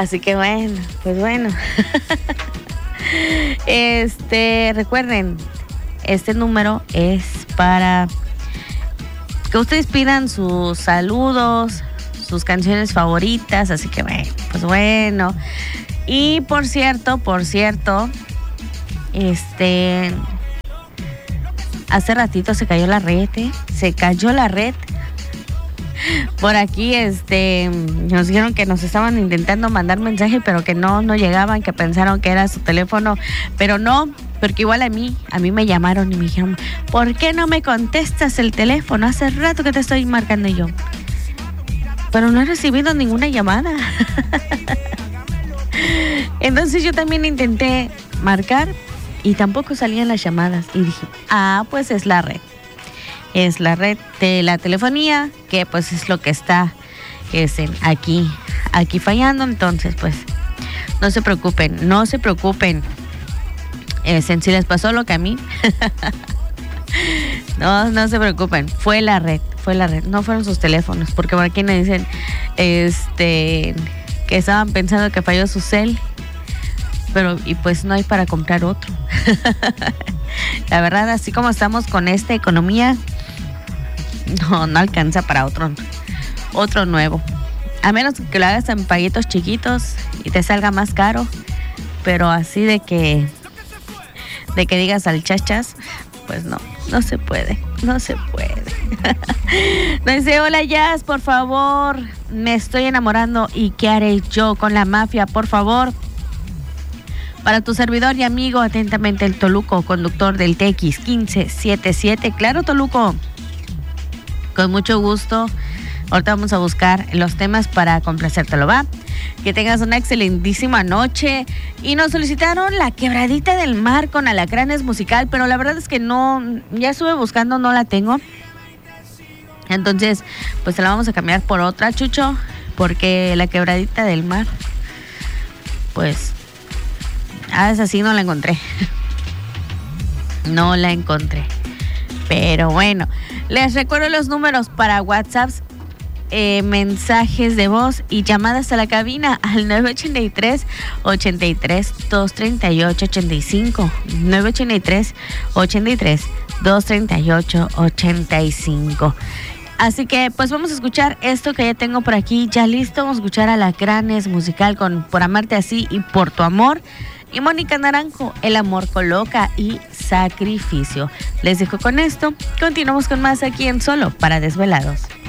Así que bueno, pues bueno. Recuerden, este número es para que ustedes pidan sus saludos, sus canciones favoritas, así que bueno, pues bueno. Y por cierto, hace ratito se cayó la red, se cayó la red. Por aquí, nos dijeron que nos estaban intentando mandar mensaje, pero que no llegaban, que pensaron que era su teléfono, pero no, porque igual a mí me llamaron y me dijeron, ¿por qué no me contestas el teléfono? Hace rato que te estoy marcando yo. Pero no he recibido ninguna llamada. Entonces yo también intenté marcar y tampoco salían las llamadas. Y dije, pues es la red. Es la red de la telefonía, que pues es lo que está aquí fallando. Entonces, pues, no se preocupen. Si les pasó lo que a mí, no se preocupen. Fue la red. No fueron sus teléfonos, porque por aquí me dicen, que estaban pensando que falló su cel, y pues no hay para comprar otro. La verdad, así como estamos con esta economía, no alcanza para otro nuevo. A menos que lo hagas en paguitos chiquitos y te salga más caro. Pero así de que digas al chachas, pues no se puede. Dice, hola Jazz, por favor, me estoy enamorando y ¿qué haré yo con la mafia? Por favor. Para tu servidor y amigo, atentamente el Toluco, conductor del TX 1577. Claro, Toluco. Con mucho gusto. Ahorita vamos a buscar los temas para complacértelo, ¿va? Que tengas una excelentísima noche. Y nos solicitaron La Quebradita del Mar con Alacranes musical, pero la verdad es que ya estuve buscando, no la tengo. Entonces, pues se la vamos a cambiar por otra, Chucho, porque La Quebradita del Mar, pues, es así, no la encontré. No la encontré. Pero bueno, les recuerdo los números para WhatsApp, mensajes de voz y llamadas a la cabina al 983-83-238-85. 983-83-238-85. Así que pues vamos a escuchar esto que ya tengo por aquí, ya listo. Vamos a escuchar Alacranes musical con Por Amarte Así y Por Tu Amor. Y Mónica Naranjo, El Amor Coloca y Sacrificio. Les dejo con esto. Continuamos con más aquí en Solo para Desvelados.